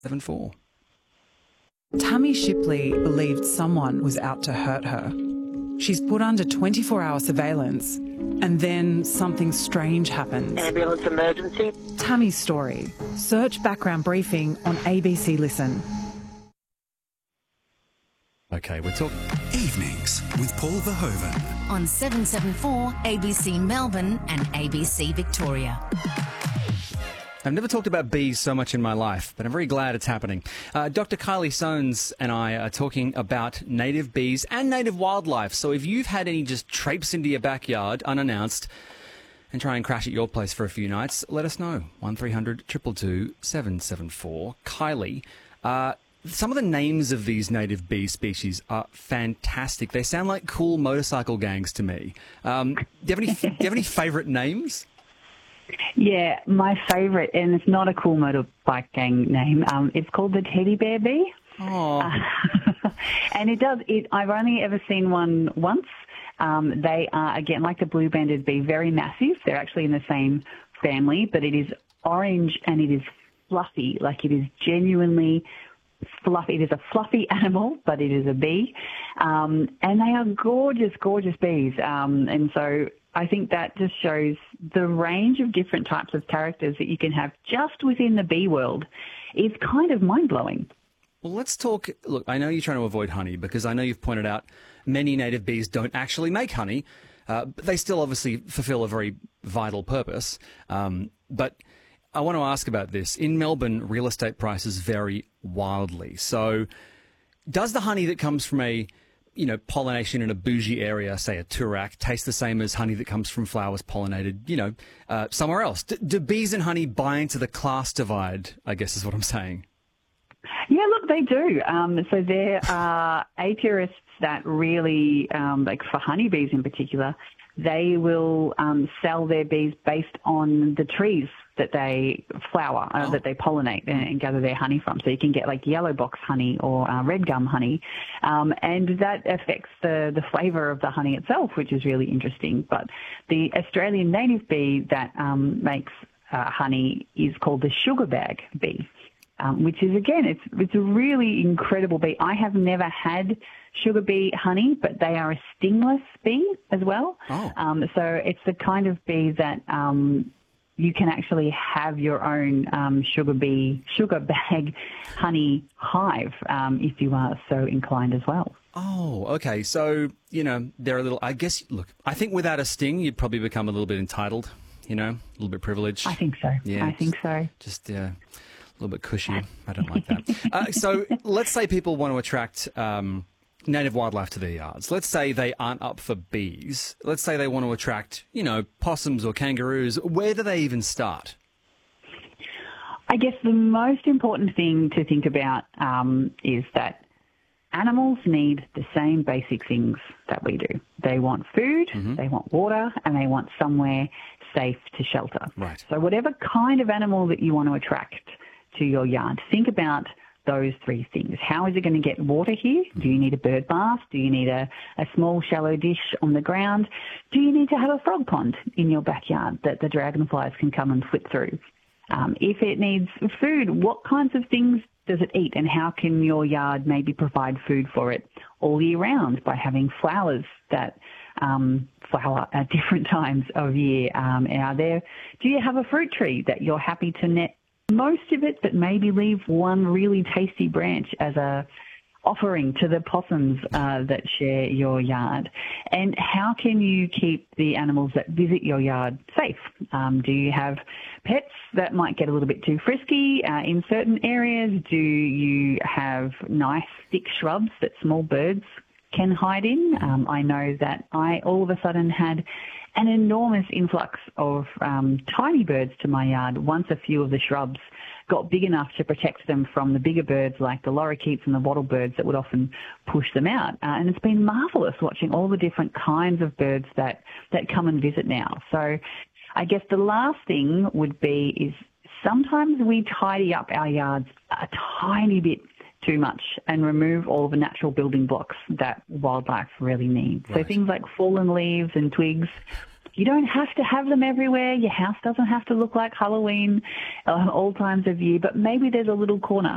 774. Tammy Shipley believed someone was out to hurt her. She's put under 24-hour surveillance, and then something strange happens. Ambulance emergency. Tammy's story. Search background briefing on ABC Listen. Okay, we're talking... Evenings with Paul Verhoeven. On 774 ABC Melbourne and ABC Victoria. I've never talked about bees so much in my life, but I'm very glad it's happening. Dr. Kylie Soanes and I are talking about native bees and native wildlife. So if you've had any just traipse into your backyard unannounced and try and crash at your place for a few nights, let us know. 1300 222 774. Kylie, some of the names of these native bee species are fantastic. They sound like cool motorcycle gangs to me. Do you have any favourite names? Yeah, my favourite, and it's not a cool motorbike gang name, it's called the teddy bear bee. Oh. And I've only ever seen one once. They are, again, like the blue-banded bee, very massive. They're actually in the same family, but it is orange and it is fluffy, like it is genuinely fluffy. It is a fluffy animal, but it is a bee. And they are gorgeous, gorgeous bees. And so I think that just shows the range of different types of characters that you can have just within the bee world. It's kind of mind-blowing. Well, let's talk. Look, I know you're trying to avoid honey because I know you've pointed out many native bees don't actually make honey, but they still obviously fulfill a very vital purpose. But I want to ask about this. In Melbourne, real estate prices vary wildly. So does the honey that comes from a pollination in a bougie area, say a Toorak, taste the same as honey that comes from flowers pollinated, somewhere else? Do bees and honey buy into the class divide, I guess is what I'm saying? Yeah, look, they do. So there are apiarists that really, like for honeybees in particular, they will sell their bees based on the trees that they flower, that they pollinate and gather their honey from. So you can get like yellow box honey or red gum honey, and that affects the flavour of the honey itself, which is really interesting. But the Australian native bee that makes honey is called the sugar bag bee. Which is, again, it's a really incredible bee. I have never had sugar bee honey, but they are a stingless bee as well. Oh. So it's the kind of bee that you can actually have your own sugar bag honey hive if you are so inclined as well. Oh, okay. So, they're a little, I guess, look, I think without a sting, you'd probably become a little bit entitled, a little bit privileged. I think so. Yeah. I think so. Just, a little bit cushy. I don't like that. So let's say people want to attract native wildlife to their yards. Let's say they aren't up for bees. Let's say they want to attract, possums or kangaroos. Where do they even start? I guess the most important thing to think about is that animals need the same basic things that we do. They want food, they want water, and they want somewhere safe to shelter. Right. So whatever kind of animal that you want to attract to your yard, think about those three things. How is it going to get water here? Do you need a bird bath? Do you need a small shallow dish on the ground? Do you need to have a frog pond in your backyard that the dragonflies can come and flip through? If it needs food, what kinds of things does it eat, and how can your yard maybe provide food for it all year round by having flowers that flower at different times of year? Do you have a fruit tree that you're happy to net most of it, but maybe leave one really tasty branch as a offering to the possums that share your yard? And how can you keep the animals that visit your yard safe? Do you have pets that might get a little bit too frisky in certain areas? Do you have nice thick shrubs that small birds can hide in? I know that I all of a sudden had an enormous influx of tiny birds to my yard once a few of the shrubs got big enough to protect them from the bigger birds like the lorikeets and the wattlebirds that would often push them out. And it's been marvellous watching all the different kinds of birds that come and visit now. So I guess the last thing would be is sometimes we tidy up our yards a tiny bit too much and remove all the natural building blocks that wildlife really needs. Right. So things like fallen leaves and twigs, you don't have to have them everywhere. Your house doesn't have to look like Halloween all times of year, but maybe there's a little corner